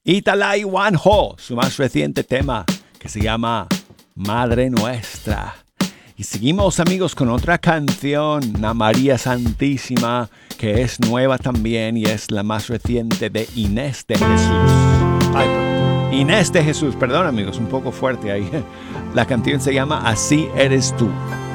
Italai Wanho, su más reciente tema que se llama Madre Nuestra. Y seguimos, amigos, con otra canción, la María Santísima, que es nueva también y es la más reciente de Inés de Jesús. Inés de Jesús, perdón, amigos, un poco fuerte ahí. La canción se llama Así eres tú.